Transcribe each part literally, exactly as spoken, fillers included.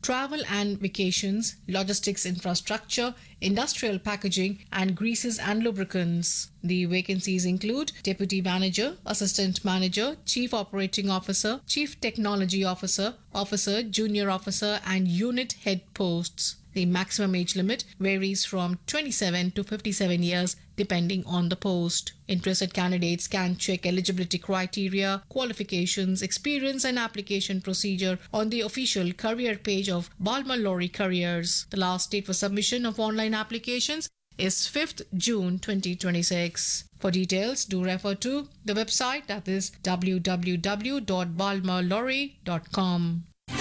travel and vacations, logistics infrastructure, industrial packaging, and greases and lubricants. The vacancies include Deputy Manager, Assistant Manager, Chief Operating Officer, Chief Technology Officer, Officer, Junior Officer, and Unit Head posts. The maximum age limit varies from twenty-seven to fifty-seven years depending on the post. Interested candidates can check eligibility criteria, qualifications, experience and application procedure on the official career page of Balmer Lorry Careers. The last date for submission of online applications is fifth June twenty twenty-six. For details, do refer to the website, that is w w w dot balmer lorry dot com.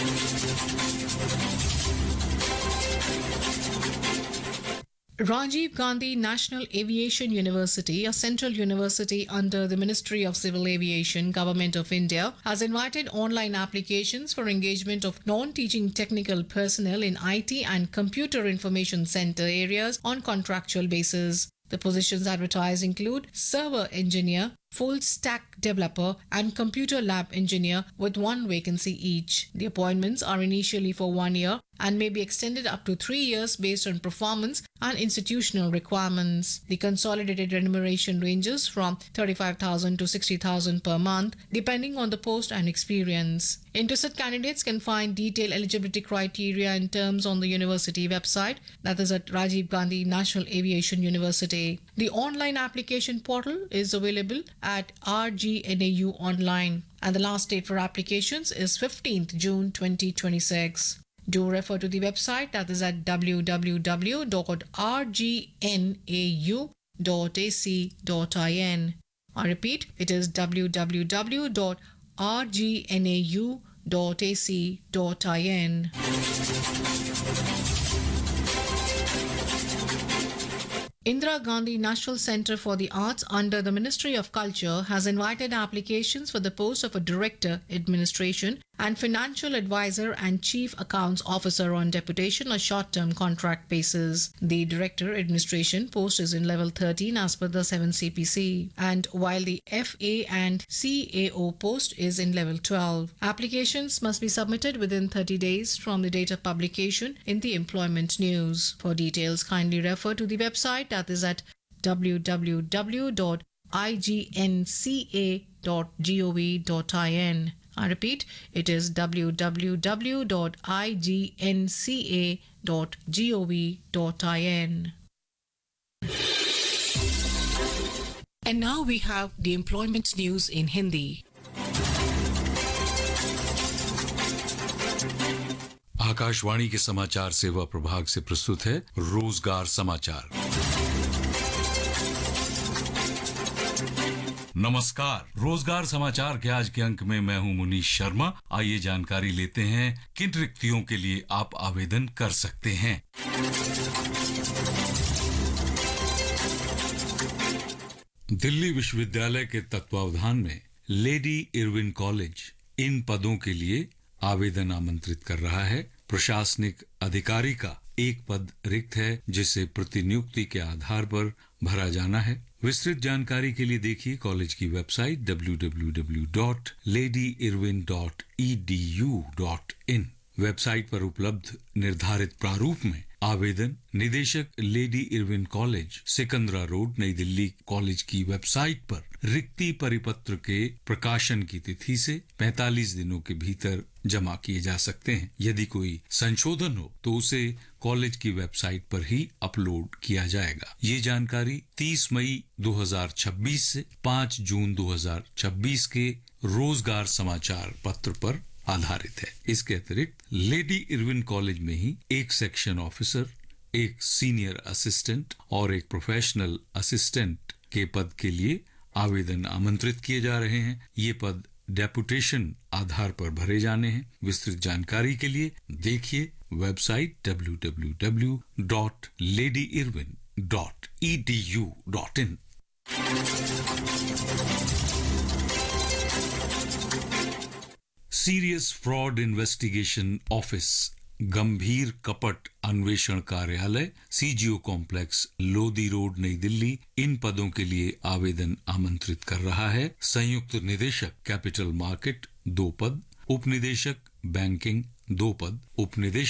Rajiv Gandhi National Aviation University, a central university under the Ministry of Civil Aviation, Government of India, has invited online applications for engagement of non-teaching technical personnel in I T and computer information center areas on contractual basis. The positions advertised include server engineer, full stack developer, and computer lab engineer with one vacancy each. The appointments are initially for one year and may be extended up to three years based on performance and institutional requirements. The consolidated remuneration ranges from thirty-five thousand to sixty thousand per month, depending on the post and experience. Interested candidates can find detailed eligibility criteria and terms on the university website, that is at Rajiv Gandhi National Aviation University. The online application portal is available at R G N A U Online, and the last date for applications is fifteenth June twenty twenty-six. Do refer to the website, that is at w w w dot r g n a u dot a c dot in. I repeat, it is w w w dot r g n a u dot a c dot in. Indira Gandhi National Centre for the Arts under the Ministry of Culture has invited applications for the post of a Director, Administration and Financial Advisor and Chief Accounts Officer on deputation or short-term contract basis. The Director, Administration post is in level thirteen as per the seven C P C, and while the F A and C A O post is in level twelve. Applications must be submitted within thirty days from the date of publication in the Employment News. For details, kindly refer to the website, that is at w w w dot i g n c a dot gov dot in. I repeat, it is w w w dot i g n c a dot gov dot in. And now we have the employment news in Hindi. Akashvani के समाचार सेवा प्रभाग से प्रस्तुत है रोजगार समाचार। नमस्कार, रोजगार समाचार के आज के अंक में मैं हूं मुनीश शर्मा। आइए जानकारी लेते हैं किन रिक्तियों के लिए आप आवेदन कर सकते हैं। दिल्ली विश्वविद्यालय के तत्वावधान में लेडी इरविन कॉलेज इन पदों के लिए आवेदन आमंत्रित कर रहा है। प्रशासनिक अधिकारी का एक पद रिक्त है, जिसे प्रतिनियुक्ति के आधार पर भरा जाना है। विस्तृत जानकारी के लिए देखिए कॉलेज की website w w w dot lady irwin dot e d u dot in। Website पर उपलब्ध निर्धारित प्रारूप में आवेदन निदेशक lady Irwin college, Sikandra road, नई दिल्ली कॉलेज की वेबसाइट पर रिक्ति परिपत्र के प्रकाशन की तिथि से पैंतालीस दिनों के भीतर जमा किए जा सकते हैं। यदि कोई संशोधन हो तो उसे कॉलेज की वेबसाइट पर ही अपलोड किया जाएगा। ये जानकारी तीस मई दो हज़ार छब्बीस से पाँच जून दो हज़ार छब्बीस के रोजगार समाचार पत्र पर आधारित है। इसके अतिरिक्त लेडी इरविन कॉलेज में ही एक सेक्शन ऑफिसर, एक सीनियर असिस्टेंट और एक प्रोफेशनल असिस्टेंट के पद के लिए आवेदन आमंत्रित किए जा रहे हैं। ये पद डेपुटेशन आधार पर भरे जाने हैं। विस्तृत जानकारी के लिए देखिए website w w w dot lady irwin dot e d u dot in। Serious fraud investigation office गंभीर कपट अन्वेषण कार्यालय सीजीओ कॉम्प्लेक्स लोधी रोड नई दिल्ली इन पदों के लिए आवेदन आमंत्रित कर रहा है। संयुक्त निदेशक कैपिटल मार्केट दो पद, उप निदेशक बैंकिंग दो पद, उप निदेशक